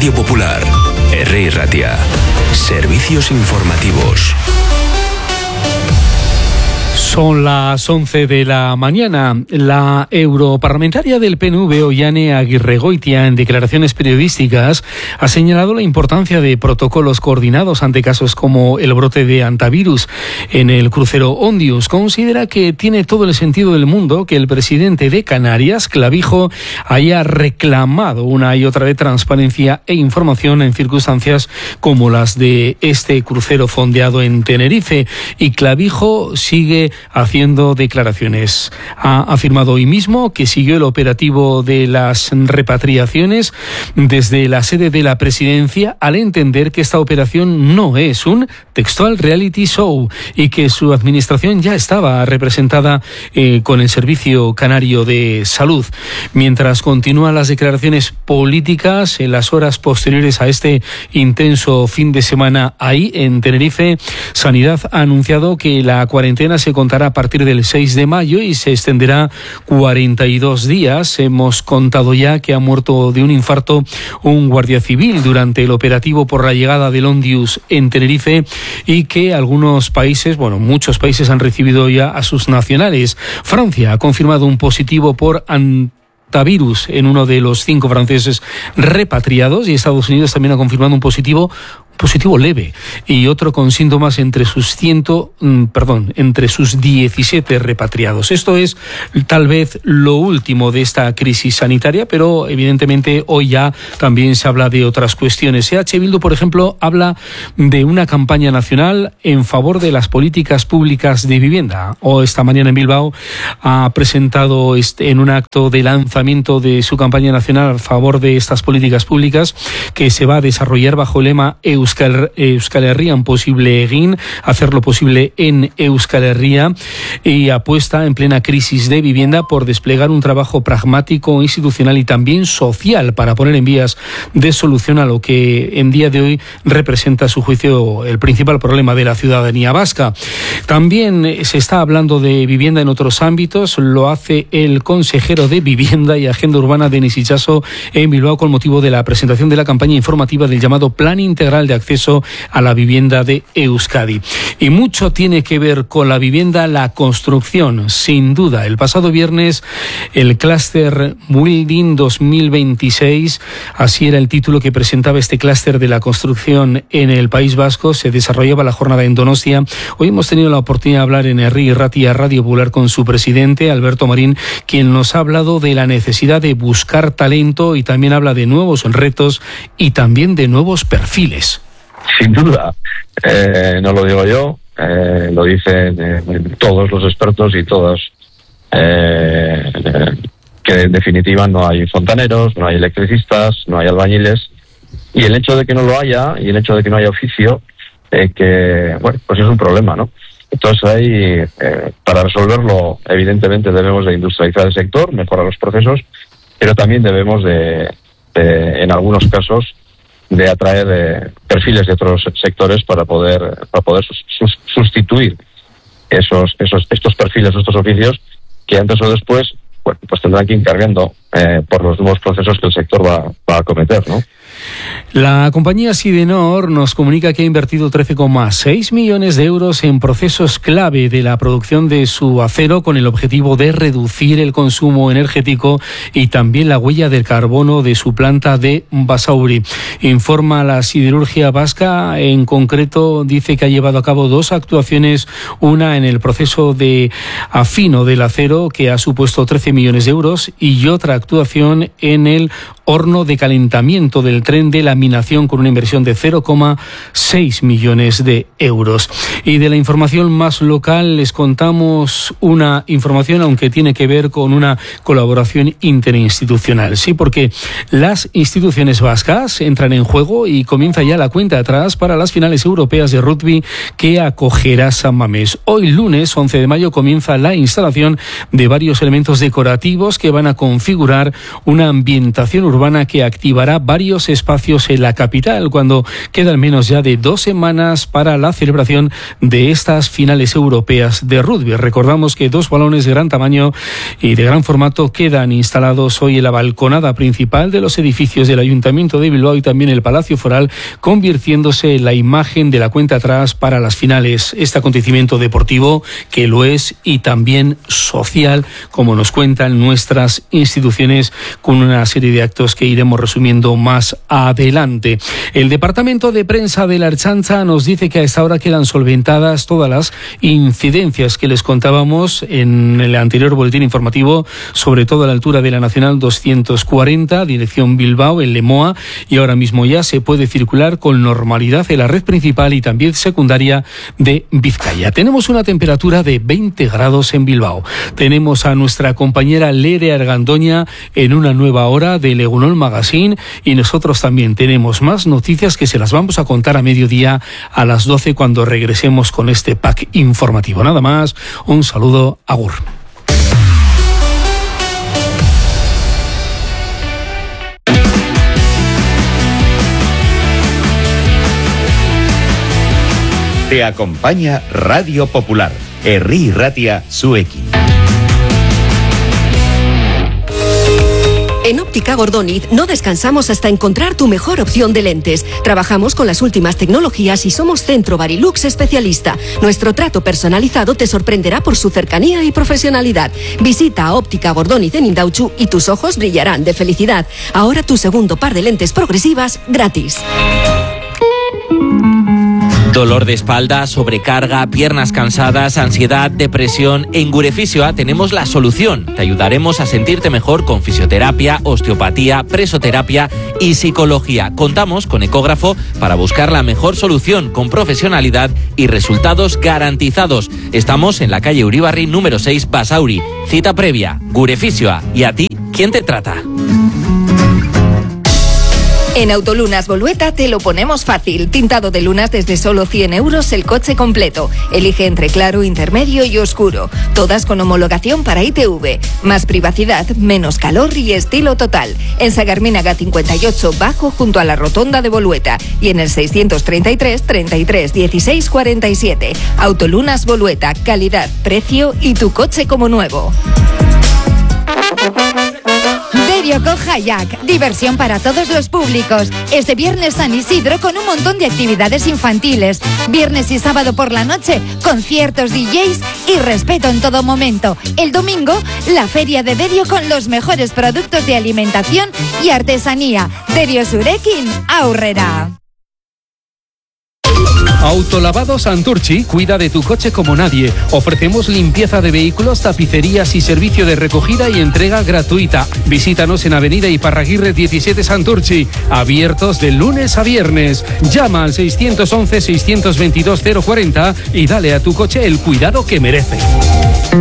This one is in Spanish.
Radio Popular, Herri Ratia. Servicios informativos. Son las 11 de la mañana. La europarlamentaria del PNV, Oihane Agirregoitia, en declaraciones periodísticas, ha señalado la importancia de protocolos coordinados ante casos como el brote de hantavirus en el crucero Ondius. Considera que tiene todo el sentido del mundo que el presidente de Canarias, Clavijo, haya reclamado una y otra vez transparencia e información en circunstancias como las de este crucero fondeado en Tenerife. Y Clavijo sigue haciendo declaraciones. Ha afirmado hoy mismo que siguió el operativo de las repatriaciones desde la sede de la presidencia al entender que esta operación no es un textual reality show y que su administración ya estaba representada con el Servicio Canario de Salud. Mientras continúan las declaraciones políticas en las horas posteriores a este intenso fin de semana ahí en Tenerife, Sanidad ha anunciado que la cuarentena se contará a partir del 6 de mayo y se extenderá 42 días. Hemos contado ya que ha muerto de un infarto un guardia civil durante el operativo por la llegada del Ondius en Tenerife y que algunos países, muchos países han recibido ya a sus nacionales. Francia ha confirmado un positivo por hantavirus en uno de los 5 franceses repatriados y Estados Unidos también ha confirmado un positivo leve y otro con síntomas entre sus 17 repatriados. Esto es tal vez lo último de esta crisis sanitaria, pero evidentemente hoy ya también se habla de otras cuestiones. EH Bildu, por ejemplo, habla de una campaña nacional en favor de las políticas públicas de vivienda. Esta mañana en Bilbao ha presentado en un acto de lanzamiento de su campaña nacional a favor de estas políticas públicas que se va a desarrollar bajo el lema Euskal Herrian posible egin, hacerlo posible en Euskal Herria, y apuesta en plena crisis de vivienda por desplegar un trabajo pragmático, institucional y también social para poner en vías de solución a lo que en día de hoy representa a su juicio el principal problema de la ciudadanía vasca. También se está hablando de vivienda en otros ámbitos, lo hace el consejero de Vivienda y Agenda Urbana Denis Itxaso en Bilbao con motivo de la presentación de la campaña informativa del llamado Plan Integral de Acceso a la Vivienda de Euskadi. Y mucho tiene que ver con la vivienda, la construcción, sin duda. El pasado viernes, el clúster Building 2026, así era el título que presentaba este clúster de la construcción en el País Vasco, se desarrollaba la jornada en Donostia. Hoy hemos tenido la oportunidad de hablar en Herri Ratia Radio Popular con su presidente, Alberto Marín, quien nos ha hablado de la necesidad de buscar talento y también habla de nuevos retos y también de nuevos perfiles. Sin duda, no lo digo yo, lo dicen todos los expertos y todos, que en definitiva no hay fontaneros, no hay electricistas, no hay albañiles, y el hecho de que no lo haya, y el hecho de que no haya oficio, pues es un problema, ¿no? Entonces ahí, para resolverlo, evidentemente debemos de industrializar el sector, mejorar los procesos, pero también debemos en algunos casos, de atraer perfiles de otros sectores para poder sustituir estos perfiles, estos oficios que antes o después pues tendrán que ir cargando por los nuevos procesos que el sector va a acometer, ¿no? La compañía Sidenor nos comunica que ha invertido 13,6 millones de euros en procesos clave de la producción de su acero con el objetivo de reducir el consumo energético y también la huella del carbono de su planta de Basauri. Informa la siderurgia vasca, en concreto dice que ha llevado a cabo 2 actuaciones, una en el proceso de afino del acero que ha supuesto 13 millones de euros y otra actuación en el horno de calentamiento del tren de laminación con una inversión de 0,6 millones de euros. Y de la información más local les contamos una información, aunque tiene que ver con una colaboración interinstitucional. Sí, porque las instituciones vascas entran en juego y comienza ya la cuenta atrás para las finales europeas de rugby que acogerá San Mamés. Hoy lunes 11 de mayo comienza la instalación de varios elementos decorativos que van a configurar asegurar una ambientación urbana que activará varios espacios en la capital cuando quedan menos ya de 2 semanas para la celebración de estas finales europeas de rugby. Recordamos que 2 balones de gran tamaño y de gran formato quedan instalados hoy en la balconada principal de los edificios del Ayuntamiento de Bilbao y también el Palacio Foral, convirtiéndose en la imagen de la cuenta atrás para las finales. Este acontecimiento deportivo que lo es y también social, como nos cuentan nuestras instituciones, con una serie de actos que iremos resumiendo más adelante. El Departamento de Prensa de la Ertzaintza nos dice que a esta hora quedan solventadas todas las incidencias que les contábamos en el anterior boletín informativo, sobre todo a la altura de la Nacional 240, dirección Bilbao, en Lemoa, y ahora mismo ya se puede circular con normalidad en la red principal y también secundaria de Vizcaya. Tenemos una temperatura de 20 grados en Bilbao. Tenemos a nuestra compañera Lere Argandoña en una nueva hora de Egunon Magazine y nosotros también tenemos más noticias que se las vamos a contar a mediodía a las 12 cuando regresemos con este pack informativo. Nada más, un saludo, agur. Te acompaña Radio Popular, Herri Ratia Zuekin. En Óptica Gordoniz no descansamos hasta encontrar tu mejor opción de lentes. Trabajamos con las últimas tecnologías y somos Centro Barilux especialista. Nuestro trato personalizado te sorprenderá por su cercanía y profesionalidad. Visita a Óptica Gordoniz en Indautxu y tus ojos brillarán de felicidad. Ahora tu segundo par de lentes progresivas gratis. Dolor de espalda, sobrecarga, piernas cansadas, ansiedad, depresión. En Gurefisioa tenemos la solución. Te ayudaremos a sentirte mejor con fisioterapia, osteopatía, presoterapia y psicología. Contamos con ecógrafo para buscar la mejor solución con profesionalidad y resultados garantizados. Estamos en la calle Uribarri número 6, Basauri. Cita previa, Gurefisioa. ¿Y a ti, quién te trata? En Autolunas Bolueta te lo ponemos fácil. Tintado de lunas desde solo 100 euros el coche completo. Elige entre claro, intermedio y oscuro. Todas con homologación para ITV. Más privacidad, menos calor y estilo total. En Sagarminaga 58 Bajo junto a la rotonda de Bolueta. Y en el 633 33 16 47. Autolunas Bolueta. Calidad, precio y tu coche como nuevo. Derio Kayak, diversión para todos los públicos. Este viernes San Isidro con un montón de actividades infantiles. Viernes y sábado por la noche, conciertos, DJs y respeto en todo momento. El domingo, la feria de Derio con los mejores productos de alimentación y artesanía. Derio Zurekin, Aurrera. Autolavado Santurchi cuida de tu coche como nadie. Ofrecemos limpieza de vehículos, tapicerías y servicio de recogida y entrega gratuita. Visítanos en Avenida Iparraguirre 17 Santurchi, abiertos de lunes a viernes. Llama al 611 622 040 y dale a tu coche el cuidado que merece.